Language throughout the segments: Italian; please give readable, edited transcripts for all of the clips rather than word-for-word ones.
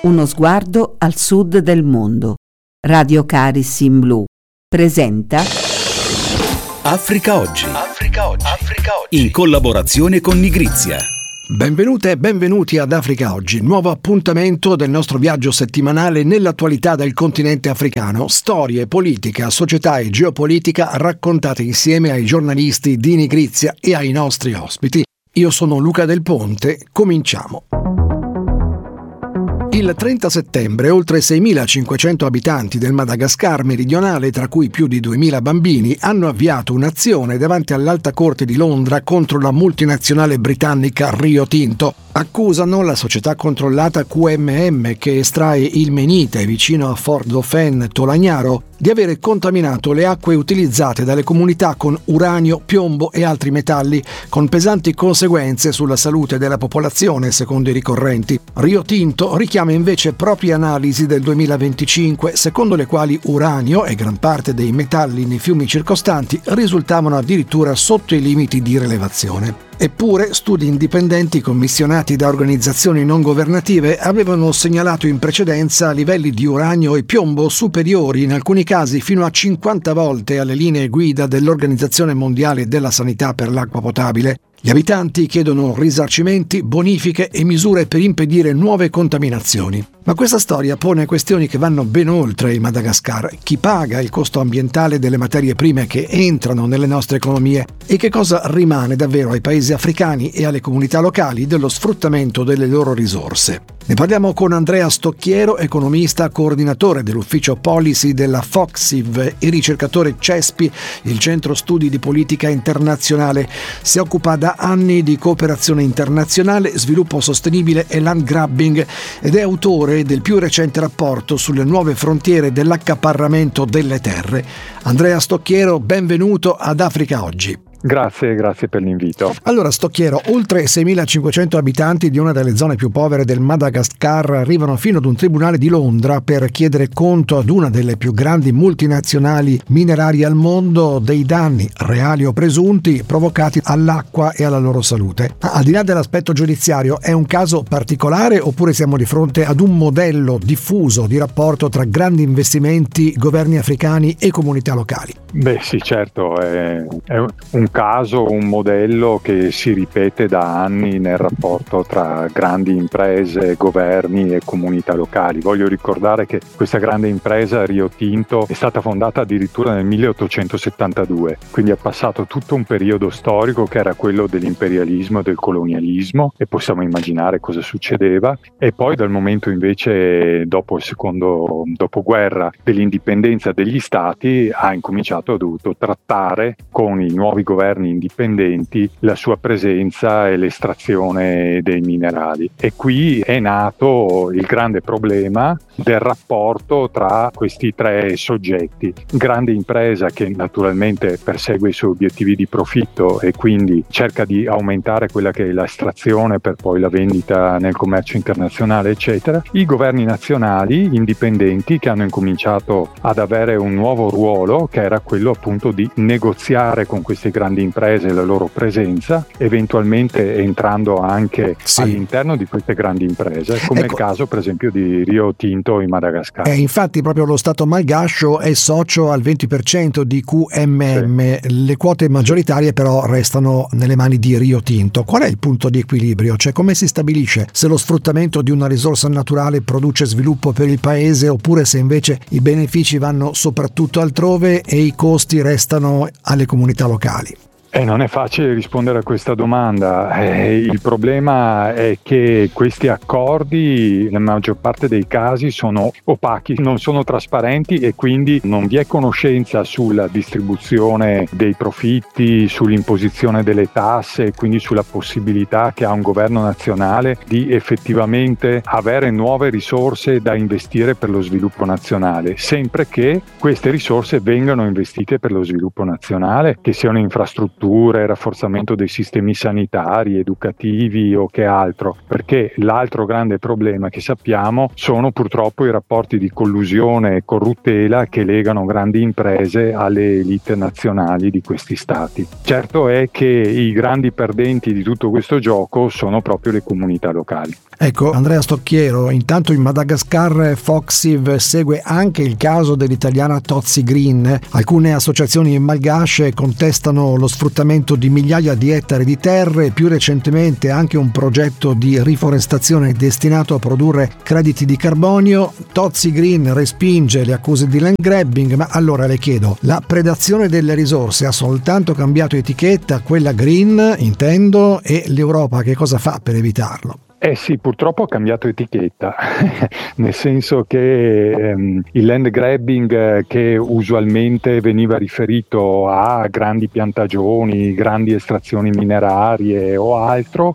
Uno sguardo al sud del mondo. Radio Caris in Blu presenta Africa Oggi. Africa Oggi. Africa Oggi. In collaborazione con Nigrizia. Benvenute e benvenuti ad Africa Oggi, nuovo appuntamento del nostro viaggio settimanale nell'attualità del continente africano. Storie, politica, società e geopolitica raccontate insieme ai giornalisti di Nigrizia e ai nostri ospiti. Io sono Luca Del Ponte, cominciamo. Il 30 settembre oltre 6.500 abitanti del Madagascar meridionale, tra cui più di 2.000 bambini, hanno avviato un'azione davanti all'Alta Corte di Londra contro la multinazionale britannica Rio Tinto. Accusano la società controllata QMM, che estrae ilmenite vicino a Fort Dauphin, Tolagnaro, di avere contaminato le acque utilizzate dalle comunità con uranio, piombo e altri metalli, con pesanti conseguenze sulla salute della popolazione, secondo i ricorrenti. Rio Tinto richiama invece proprie analisi del 2025, secondo le quali uranio e gran parte dei metalli nei fiumi circostanti risultavano addirittura sotto i limiti di rilevazione. Eppure, studi indipendenti commissionati da organizzazioni non governative avevano segnalato in precedenza livelli di uranio e piombo superiori, in alcuni casi fino a 50 volte alle linee guida dell'Organizzazione Mondiale della Sanità per l'acqua potabile. Gli abitanti chiedono risarcimenti, bonifiche e misure per impedire nuove contaminazioni. Ma questa storia pone questioni che vanno ben oltre il Madagascar. Chi paga il costo ambientale delle materie prime che entrano nelle nostre economie? E che cosa rimane davvero ai paesi africani e alle comunità locali dello sfruttamento delle loro risorse? Ne parliamo con Andrea Stocchiero, economista, coordinatore dell'ufficio policy della FOXIV e ricercatore CESPI, il Centro Studi di Politica Internazionale. Si occupa da anni di cooperazione internazionale, sviluppo sostenibile e land grabbing ed è autore del più recente rapporto sulle nuove frontiere dell'accaparramento delle terre. Andrea Stocchiero, benvenuto ad Africa Oggi. Grazie per l'invito. Allora, Stocchiero, oltre 6.500 abitanti di una delle zone più povere del Madagascar arrivano fino ad un tribunale di Londra per chiedere conto ad una delle più grandi multinazionali minerarie al mondo dei danni, reali o presunti, provocati all'acqua e alla loro salute. Al di là dell'aspetto giudiziario, è un caso particolare oppure siamo di fronte ad un modello diffuso di rapporto tra grandi investimenti, governi africani e comunità locali? Beh sì, certo, è un caso, un modello che si ripete da anni nel rapporto tra grandi imprese, governi e comunità locali. Voglio ricordare che questa grande impresa, Rio Tinto, è stata fondata addirittura nel 1872, quindi ha passato tutto un periodo storico che era quello dell'imperialismo e del colonialismo, e possiamo immaginare cosa succedeva, e poi dal momento invece dopo il secondo dopoguerra dell'indipendenza degli stati ha dovuto trattare con i nuovi governi indipendenti la sua presenza e l'estrazione dei minerali. E qui è nato il grande problema del rapporto tra questi tre soggetti. Grande impresa che naturalmente persegue i suoi obiettivi di profitto e quindi cerca di aumentare quella che è l'estrazione per poi la vendita nel commercio internazionale, eccetera. I governi nazionali indipendenti che hanno incominciato ad avere un nuovo ruolo, che era quello appunto di negoziare con queste grandi imprese la loro presenza, eventualmente entrando anche all'interno di queste grandi imprese, come il caso per esempio di Rio Tinto in Madagascar. Infatti proprio lo Stato malgascio è socio al 20% di QMM, le quote maggioritarie però restano nelle mani di Rio Tinto. Qual è il punto di equilibrio? Cioè, come si stabilisce se lo sfruttamento di una risorsa naturale produce sviluppo per il paese oppure se invece i benefici vanno soprattutto altrove e i costi restano alle comunità locali? Non è facile rispondere a questa domanda. Il problema è che questi accordi, nella maggior parte dei casi, sono opachi, non sono trasparenti e quindi non vi è conoscenza sulla distribuzione dei profitti, sull'imposizione delle tasse e quindi sulla possibilità che ha un governo nazionale di effettivamente avere nuove risorse da investire per lo sviluppo nazionale, sempre che queste risorse vengano investite per lo sviluppo nazionale, che siano infrastrutture infrastrutture, rafforzamento dei sistemi sanitari, educativi o che altro, perché l'altro grande problema che sappiamo sono purtroppo i rapporti di collusione e corruttela che legano grandi imprese alle elite nazionali di questi stati. Certo è che i grandi perdenti di tutto questo gioco sono proprio le comunità locali. Ecco, Andrea Stocchiero, intanto in Madagascar Foxiv segue anche il caso dell'italiana Tozzi Green. Alcune associazioni malgache contestano lo sfruttamento di migliaia di ettari di terre, più recentemente anche un progetto di riforestazione destinato a produrre crediti di carbonio. Tozzi Green respinge le accuse di land grabbing, ma allora le chiedo, la predazione delle risorse ha soltanto cambiato etichetta, quella green intendo, e l'Europa che cosa fa per evitarlo? Sì, purtroppo ha cambiato etichetta, nel senso che il land grabbing che usualmente veniva riferito a grandi piantagioni, grandi estrazioni minerarie o altro,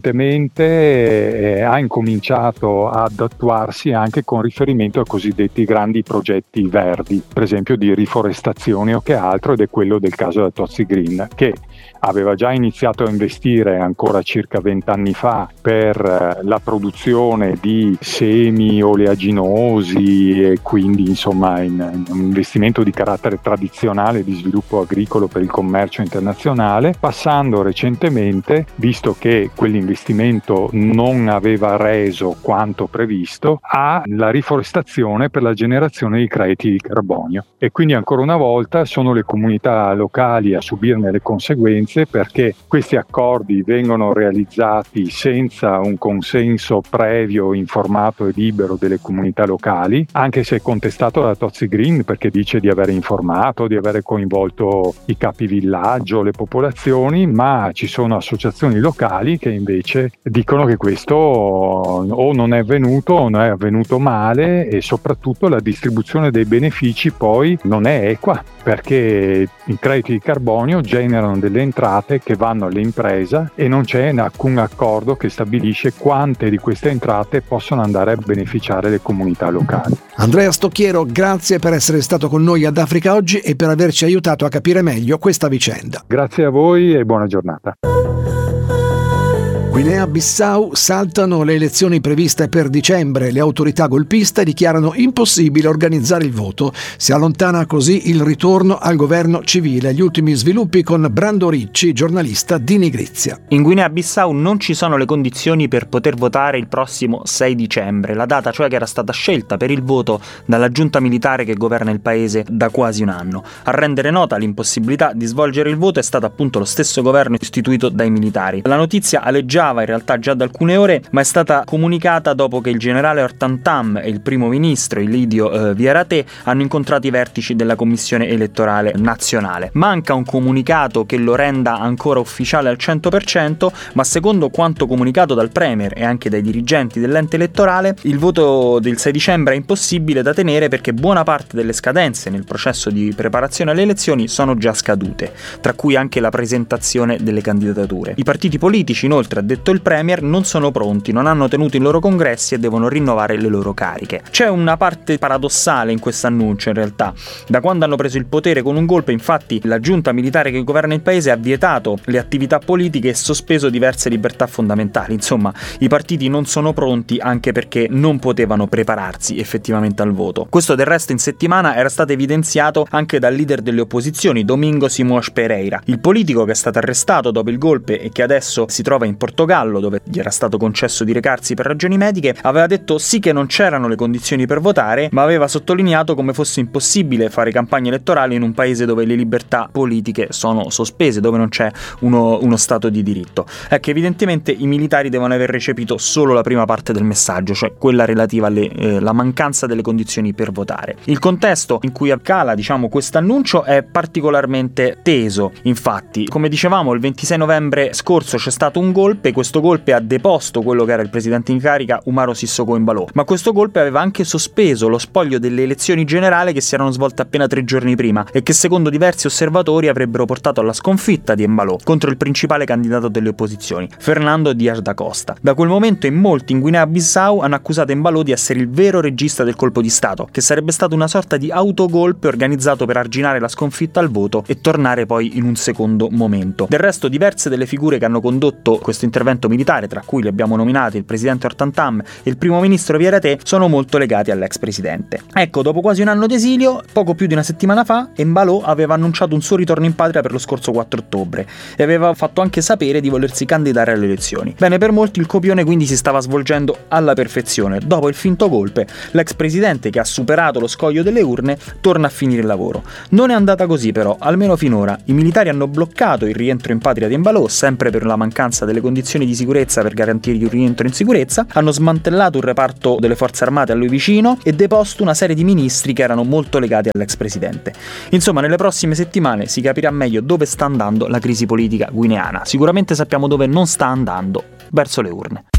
recentemente ha incominciato ad attuarsi anche con riferimento a cosiddetti grandi progetti verdi, per esempio di riforestazione o che altro, ed è quello del caso da Tozzi Green, che aveva già iniziato a investire ancora circa 20 anni fa per la produzione di semi oleaginosi e quindi insomma in un investimento di carattere tradizionale di sviluppo agricolo per il commercio internazionale, passando recentemente, visto che quell'investimento non aveva reso quanto previsto, alla riforestazione per la generazione di crediti di carbonio. E quindi ancora una volta sono le comunità locali a subirne le conseguenze, perché questi accordi vengono realizzati senza un consenso previo, informato e libero delle comunità locali, anche se è contestato da Tozzi Green perché dice di aver informato, di aver coinvolto i capi villaggio, le popolazioni, ma ci sono associazioni locali che invece dicono che questo o non è avvenuto o non è avvenuto male, e soprattutto la distribuzione dei benefici poi non è equa, perché i crediti di carbonio generano delle entrate che vanno all'impresa e non c'è alcun accordo che stabilisce quante di queste entrate possono andare a beneficiare le comunità locali. Andrea Stocchiero, grazie per essere stato con noi ad Africa Oggi e per averci aiutato a capire meglio questa vicenda. Grazie a voi e buona giornata. Guinea-Bissau saltano le elezioni previste per dicembre. Le autorità golpiste dichiarano impossibile organizzare il voto. Si allontana così il ritorno al governo civile. Gli ultimi sviluppi con Brando Ricci, giornalista di Nigrizia. In Guinea-Bissau non ci sono le condizioni per poter votare il prossimo 6 dicembre, la data cioè che era stata scelta per il voto dalla giunta militare che governa il paese da quasi un anno. A rendere nota l'impossibilità di svolgere il voto è stato appunto lo stesso governo istituito dai militari. La notizia aleggiava in realtà già da alcune ore, ma è stata comunicata dopo che il generale Hortan Tam e il primo ministro Ilidio Vierate hanno incontrato i vertici della Commissione elettorale nazionale. Manca un comunicato che lo renda ancora ufficiale al 100%, ma secondo quanto comunicato dal Premier e anche dai dirigenti dell'ente elettorale, il voto del 6 dicembre è impossibile da tenere perché buona parte delle scadenze nel processo di preparazione alle elezioni sono già scadute, tra cui anche la presentazione delle candidature. I partiti politici, inoltre, ha detto il Premier, non sono pronti, non hanno tenuto i loro congressi e devono rinnovare le loro cariche. C'è una parte paradossale in questo annuncio in realtà. Da quando hanno preso il potere con un golpe, infatti, la giunta militare che governa il paese ha vietato le attività politiche e sospeso diverse libertà fondamentali. Insomma, i partiti non sono pronti anche perché non potevano prepararsi effettivamente al voto. Questo del resto in settimana era stato evidenziato anche dal leader delle opposizioni, Domingo Simões Pereira. Il politico che è stato arrestato dopo il golpe e che adesso si trova in Portogallo, dove gli era stato concesso di recarsi per ragioni mediche, aveva detto sì che non c'erano le condizioni per votare, ma aveva sottolineato come fosse impossibile fare campagna elettorale in un paese dove le libertà politiche sono sospese, dove non c'è uno stato di diritto. Ecco, evidentemente i militari devono aver recepito solo la prima parte del messaggio, cioè quella relativa alla mancanza delle condizioni per votare. Il contesto in cui cala, questo annuncio è particolarmente teso. Infatti, come dicevamo, il 26 novembre scorso c'è stato un golpe Sicuramente questo golpe ha deposto quello che era il presidente in carica, Umaro Sissoko Embalo, ma questo golpe aveva anche sospeso lo spoglio delle elezioni generali che si erano svolte appena 3 giorni prima e che secondo diversi osservatori avrebbero portato alla sconfitta di Embalo contro il principale candidato delle opposizioni, Fernando Dias da Costa. Da quel momento in molti in Guinea-Bissau hanno accusato Embalo di essere il vero regista del colpo di Stato, che sarebbe stato una sorta di autogolpe organizzato per arginare la sconfitta al voto e tornare poi in un secondo momento. Del resto diverse delle figure che hanno condotto questo intervento militare, tra cui li abbiamo nominati il presidente Hortan Tam e il primo ministro Pierre Té, sono molto legati all'ex presidente. Ecco, dopo quasi un anno d'esilio, poco più di una settimana fa, Embalo aveva annunciato un suo ritorno in patria per lo scorso 4 ottobre e aveva fatto anche sapere di volersi candidare alle elezioni. Bene, per molti il copione quindi si stava svolgendo alla perfezione. Dopo il finto golpe, l'ex presidente, che ha superato lo scoglio delle urne, torna a finire il lavoro. Non è andata così però, almeno finora. I militari hanno bloccato il rientro in patria di Embalo, sempre per la mancanza delle condizioni di sicurezza per garantirgli un rientro in sicurezza, hanno smantellato un reparto delle forze armate a lui vicino e deposto una serie di ministri che erano molto legati all'ex presidente. Insomma, nelle prossime settimane si capirà meglio dove sta andando la crisi politica guineana. Sicuramente sappiamo dove non sta andando: verso le urne.